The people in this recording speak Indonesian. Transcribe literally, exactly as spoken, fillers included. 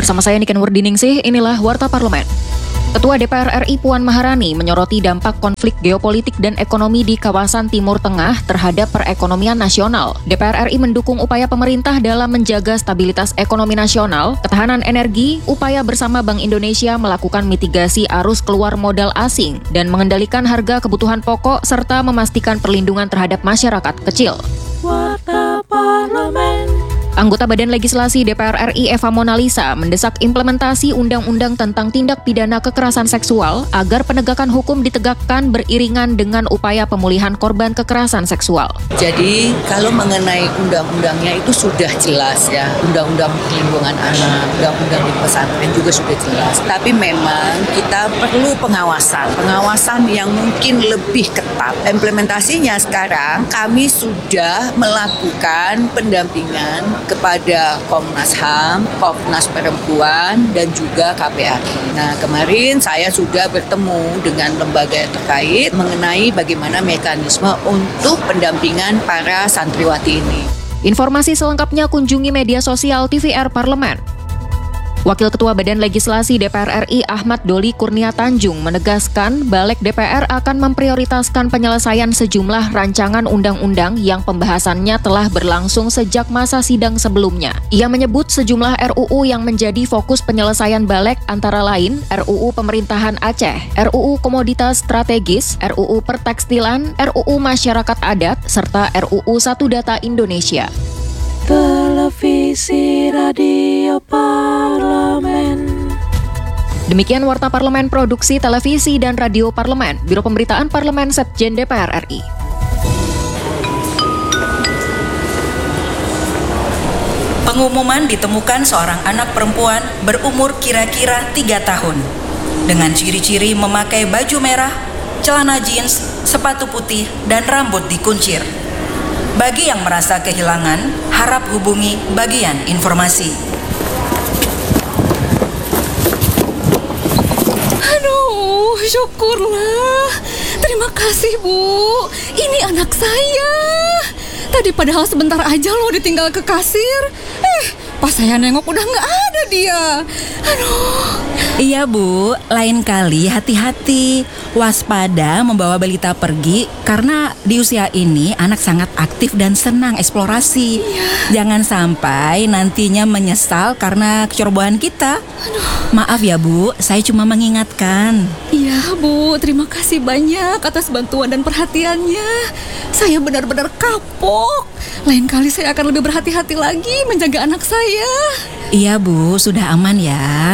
Bersama saya Niken Wardiningsih, inilah Warta Parlemen. Ketua D P R R I Puan Maharani menyoroti dampak konflik geopolitik dan ekonomi di kawasan Timur Tengah terhadap perekonomian nasional. D P R R I mendukung upaya pemerintah dalam menjaga stabilitas ekonomi nasional, ketahanan energi, upaya bersama Bank Indonesia melakukan mitigasi arus keluar modal asing, dan mengendalikan harga kebutuhan pokok serta memastikan perlindungan terhadap masyarakat kecil. Warta Parlemen. Anggota Badan Legislasi D P R R I Eva Monalisa mendesak implementasi Undang-Undang tentang Tindak Pidana Kekerasan Seksual agar penegakan hukum ditegakkan beriringan dengan upaya pemulihan korban kekerasan seksual. Jadi kalau mengenai undang-undangnya itu sudah jelas ya, Undang-Undang Perlindungan Anak, Undang-Undang di pesantren juga sudah jelas. Tapi memang kita perlu pengawasan, pengawasan yang mungkin lebih ketat. Implementasinya sekarang kami sudah melakukan pendampingan kepada Komnas H A M, Komnas Perempuan, dan juga K P A I. Nah, kemarin saya sudah bertemu dengan lembaga terkait mengenai bagaimana mekanisme untuk pendampingan para santriwati ini. Informasi selengkapnya kunjungi media sosial T V R Parlemen. Wakil Ketua Badan Legislasi D P R R I Ahmad Doli Kurnia Tanjung menegaskan Balik D P R akan memprioritaskan penyelesaian sejumlah rancangan undang-undang yang pembahasannya telah berlangsung sejak masa sidang sebelumnya. Ia menyebut sejumlah R U U yang menjadi fokus penyelesaian Balik antara lain R U U Pemerintahan Aceh, R U U Komoditas Strategis, R U U Pertekstilan, R U U Masyarakat Adat, serta R U U Satu Data Indonesia. Televisi Radio Parlemen. Demikian Warta Parlemen Produksi Televisi dan Radio Parlemen, Biro Pemberitaan Parlemen Setjen D P R R I. Pengumuman ditemukan seorang anak perempuan berumur kira-kira tiga tahun dengan ciri-ciri memakai baju merah, celana jeans, sepatu putih, dan rambut dikuncir. Bagi yang merasa kehilangan, harap hubungi bagian informasi. Aduh, syukurlah. Terima kasih, Bu. Ini anak saya. Tadi padahal sebentar aja loh ditinggal ke kasir. Eh, pas saya nengok udah nggak ada dia. Aduh. Iya, Bu. Lain kali hati-hati. Waspada membawa balita pergi karena di usia ini anak sangat aktif dan senang eksplorasi. Iya. Jangan sampai nantinya menyesal karena kecerobohan kita. Aduh. Maaf ya, Bu. Saya cuma mengingatkan. Iya, Bu. Terima kasih banyak atas bantuan dan perhatiannya. Saya benar-benar kapok. Lain kali saya akan lebih berhati-hati lagi menjaga anak saya. Iya, Bu. Sudah aman ya.